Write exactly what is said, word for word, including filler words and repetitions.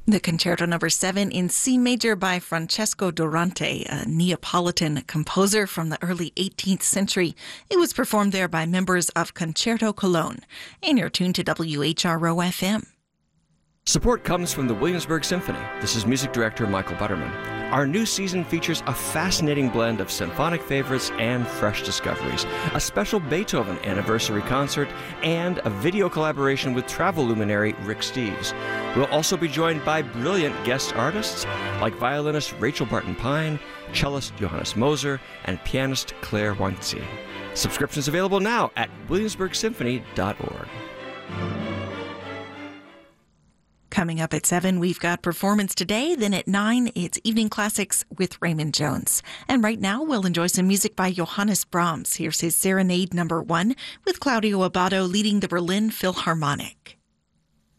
The Concerto Number seven in C major by Francesco Durante, a Neapolitan composer from the early eighteenth century. It was performed there by members of Concerto Cologne. And you're tuned to W H R O F M. Support comes from the Williamsburg Symphony. This is music director Michael Butterman. Our new season features a fascinating blend of symphonic favorites and fresh discoveries, a special Beethoven anniversary concert, and a video collaboration with travel luminary Rick Steves. We'll also be joined by brilliant guest artists like violinist Rachel Barton-Pine, cellist Johannes Moser, and pianist Claire Weinze. Subscriptions available now at williamsburg symphony dot org. Coming up at seven, we've got Performance Today. Then at nine, it's Evening Classics with Raymond Jones. And right now, we'll enjoy some music by Johannes Brahms. Here's his Serenade Number One with Claudio Abbado leading the Berlin Philharmonic.